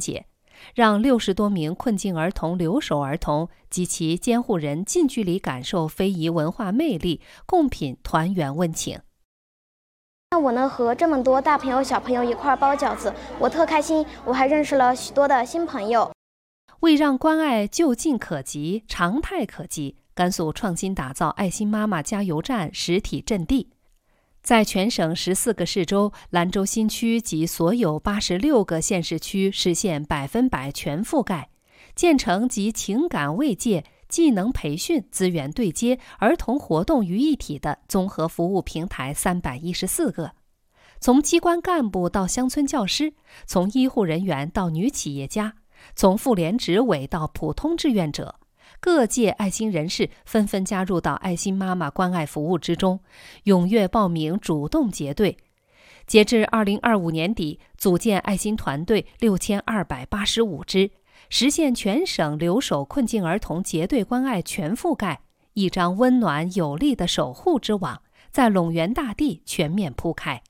结，让60多名困境儿童留守儿童及其监护人近距离感受非遗文化魅力，共品团圆温情。 那我能和这么多大朋友小朋友一块包饺子，我特开心，我还认识了许多的新朋友。 为让关爱就近可及、常态可及，甘肃创新打造爱心妈妈加油站实体阵地，在全省14个市州、兰州新区及所有86个县市区实现100%全覆盖，建成集情感慰藉、技能培训、资源对接、儿童活动于一体的综合服务平台314个。从机关干部到乡村教师，从医护人员到女企业家，从妇联执委到普通志愿者，各界爱心人士纷纷加入到爱心妈妈关爱服务之中，踊跃报名，主动结对。截至2025年底，组建爱心团队6285支，实现全省留守困境儿童结对关爱全覆盖，一张温暖有力的守护之网在陇源大地全面铺开。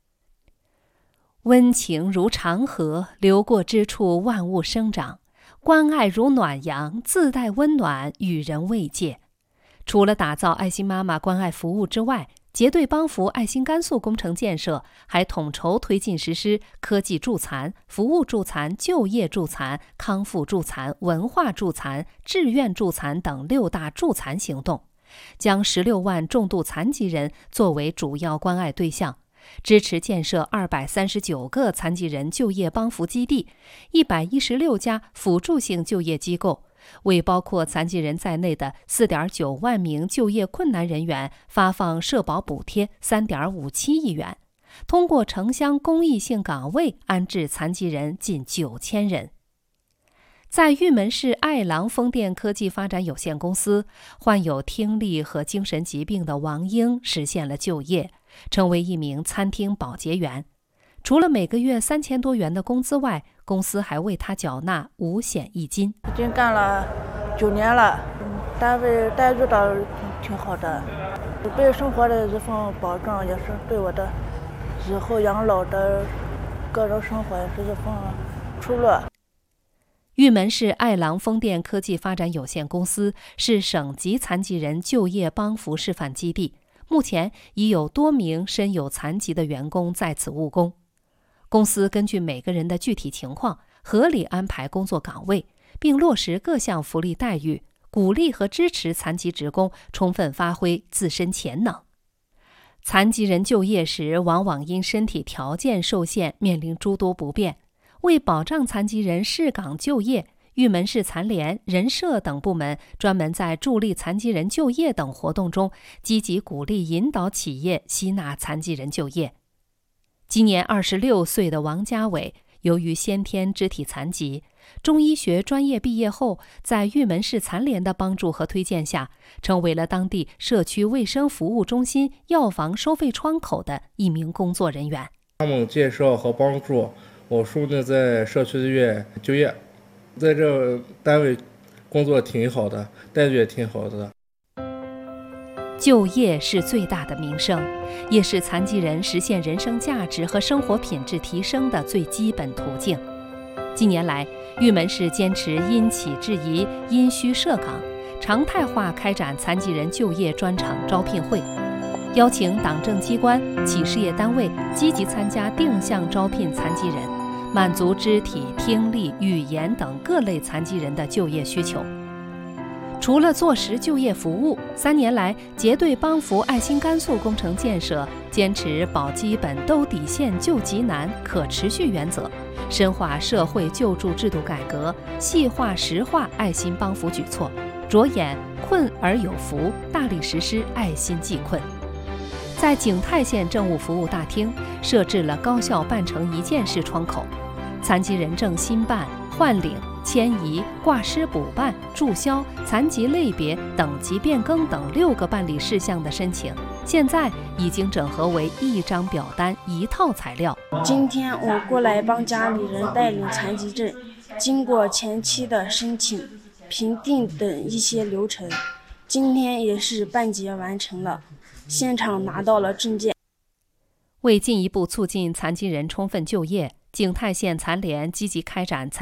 温情如长河，流过之处万物生长；关爱如暖阳，自带温暖，与人慰藉。除了打造爱心妈妈关爱服务之外，结对帮扶爱心甘肃工程建设还统筹推进实施科技助残、服务助残、就业助残、康复助残、文化助残、志愿助残等6大助残行动，将16万重度残疾人作为主要关爱对象，支持建设239个残疾人就业帮扶基地、116家辅助性就业机构，为包括残疾人在内的4.9万名就业困难人员发放社保补贴3.57亿元，通过城乡公益性岗位安置残疾人近9000人。在玉门市爱郎风电科技发展有限公司，患有听力和精神疾病的王英实现了就业，成为一名餐厅保洁员。除了每个月3000多元的工资外，公司还为他缴纳5险1金。 已经干了9年了，单位待遇倒挺好的，对生活的这份保障也是对我的以后养老的个人生活也是一份出路。 玉门市爱郎风电科技发展有限公司是省级残疾人就业帮扶示范基地，目前已有多名身有残疾的员工在此务工。公司根据每个人的具体情况，合理安排工作岗位，并落实各项福利待遇，鼓励和支持残疾职工充分发挥自身潜能。残疾人就业时，往往因身体条件受限，面临诸多不便。为保障残疾人适岗就业，玉门市残联、人社等部门专门在助力残疾人就业等活动中，积极鼓励引导企业吸纳残疾人就业。今年26岁的王家伟，由于先天肢体残疾，中医学专业毕业后，在玉门市残联的帮助和推荐下，成为了当地社区卫生服务中心药房收费窗口的一名工作人员。 他们介绍和帮助我叔呢在社区医院就业，在这单位工作挺好的，待遇也挺好的。 就业是最大的民生，也是残疾人实现人生价值和生活品质提升的最基本途径。近年来，玉门市坚持因企制宜、因需设岗，常态化开展残疾人就业专场招聘会，邀请党政机关、企事业单位积极参加定向招聘残疾人，满足肢体、听力、语言等各类残疾人的就业需求。除了做实就业服务，3年来结对帮扶爱心甘肃工程建设坚持保基本、兜底线、救急难可持续原则，深化社会救助制度改革，细化实化爱心帮扶举措，着眼困而有福，大力实施爱心济困。在景泰县政务服务大厅设置了高效办成一件事窗口，残疾人证新办、换领、迁移、挂失补办、注销、残疾类别、等级变更等6个办理事项的申请，现在已经整合为1张表单1套材料。 今天我过来帮家里人带领残疾证，经过前期的申请、评定等一些流程，今天也是办结完成了，现场拿到了证件。 为进一步促进残疾人充分就业，景泰县残联积极开展